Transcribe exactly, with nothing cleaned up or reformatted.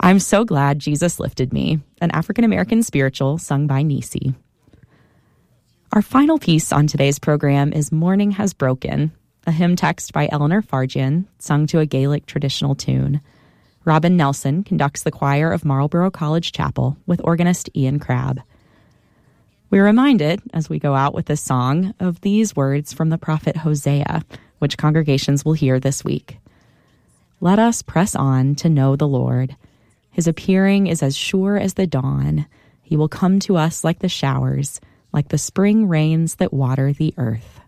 I'm So Glad Jesus Lifted Me, an African-American spiritual sung by Nisi. Our final piece on today's program is Morning Has Broken, a hymn text by Eleanor Farjian, sung to a Gaelic traditional tune. Robin Nelson conducts the choir of Marlborough College Chapel with organist Ian Crabb. We're reminded, as we go out with this song, of these words from the prophet Hosea, which congregations will hear this week. Let us press on to know the Lord. His appearing is as sure as the dawn. He will come to us like the showers, like the spring rains that water the earth.